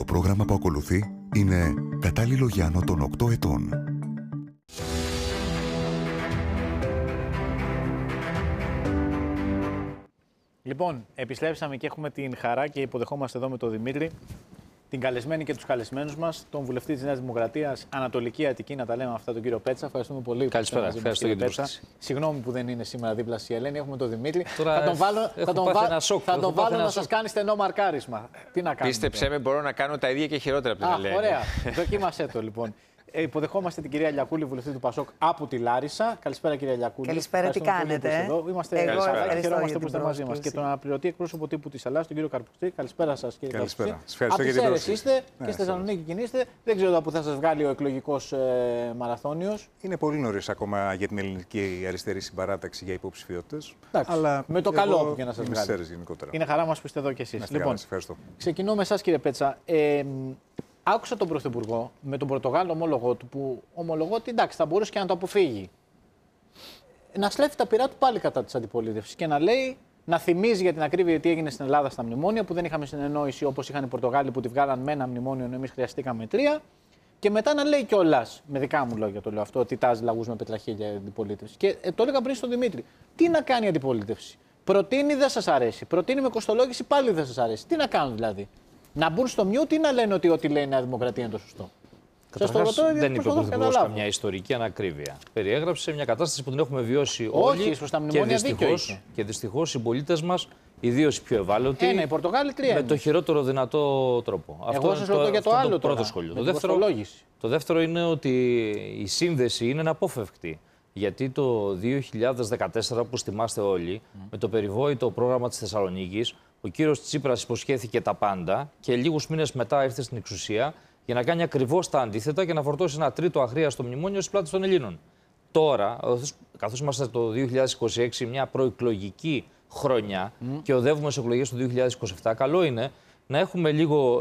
Το πρόγραμμα που ακολουθεί είναι κατάλληλο για άνω των 8 ετών. Λοιπόν, επιστρέψαμε και έχουμε την χαρά και υποδεχόμαστε εδώ με τον Δημήτρη, την καλεσμένη και τους καλεσμένους μας, τον βουλευτή της Νέας Δημοκρατίας, Ανατολική Αττική, να τα λέμε αυτά, τον κύριο Πέτσα. Ευχαριστούμε πολύ. Καλησπέρα. Ευχαριστώ για την πρόσκληση. Συγγνώμη που δεν είναι σήμερα δίπλα η Ελένη, έχουμε τον Δημήτρη. Τώρα θα τον βάλω να σας κάνει στενό μαρκάρισμα. Τι να κάνουμε. Πίστεψέ με, μπορώ να κάνω τα ίδια και χειρότερα από την Ελένη. Ωραία. Δοκίμασέ το λοιπόν. Υποδεχόμαστε την κυρία Λιακούλη, βουλευτή του Πασόκ από τη Λάρισα. Καλησπέρα, κυρία Λιακούλη. Καλησπέρα, τι κάνετε. Είμαστε χαιρόμαστε που είστε μαζί μας. Και τον αναπληρωτή εκπρόσωπο τύπου της Ελλάδας, τον κύριο Καρπουστή. Καλησπέρα σας, κύριε Καρπουστή. Καλησπέρα. Ευχαριστώ για την πρόσκληση. Είστε και στη Θεσσαλονίκη κινείστε. Δεν ξέρω από πού θα σας βγάλει ο εκλογικός μαραθώνιος. Είναι πολύ νωρίς ακόμα για την ελληνική αριστερή συμπαράταξη για υποψηφιότητες. Αλλά με το καλό που και να σας βγάλει. Είναι χαρά μας που είστε εδώ κι εσείς. Λοιπόν, ξεκινώ με εσάς, κύριε Πέτσα. Άκουσα τον Πρωθυπουργό με τον Πορτογάλο ομόλογο του που ομολογώ ότι εντάξει θα μπορούσε και να το αποφύγει. Να σλέφει τα πυρά του πάλι κατά της αντιπολίτευσης και να λέει, να θυμίζει για την ακρίβεια τι έγινε στην Ελλάδα στα μνημόνια που δεν είχαμε συνεννόηση όπως είχαν οι Πορτογάλοι που τη βγάλαν με ένα μνημόνιο ενώ εμείς χρειαστήκαμε 3. Και μετά να λέει κιόλας, με δικά μου λόγια το λέω αυτό, ότι τάζει λαγούς με πετραχίλια η αντιπολίτευση. Και το έλεγα πριν στον Δημήτρη. Τι να κάνει η αντιπολίτευση. Προτείνει, δεν σας αρέσει. Προτείνει με κοστολόγηση, πάλι δεν σας αρέσει. Τι να κάνουν δηλαδή. Να μπουν στο μιούτ ή να λένε ότι ό,τι λέει η Νέα Δημοκρατία είναι το σωστό. Καταρχάς, δεν είπε ο Πρωθυπουργός καμιά ιστορική ανακρίβεια. Περιέγραψε μια κατάσταση που την έχουμε βιώσει όλοι. Όχι, τα μνημόνια και δυστυχώς οι πολίτες μας, ιδίως οι πιο ευάλωτοι, οι Πορτογάλοι 3. με το χειρότερο δυνατό τρόπο. Αυτό σας ρωτώ για το άλλο πρώτο σχόλιο. Το δεύτερο είναι ότι η σύνδεση είναι αναπόφευκτη. Γιατί το 2014, όπως θυμάστε όλοι, με το περιβόητο πρόγραμμα της Θεσσαλονίκης, ο κύριος Τσίπρας υποσχέθηκε τα πάντα και λίγους μήνες μετά ήρθε στην εξουσία για να κάνει ακριβώς τα αντίθετα και να φορτώσει ένα τρίτο αχρίαστο μνημόνιο στις πλάτες των Ελλήνων. Τώρα, καθώς είμαστε το 2026, μια προεκλογική χρονιά και οδεύουμε σε εκλογές του 2027, καλό είναι να έχουμε λίγο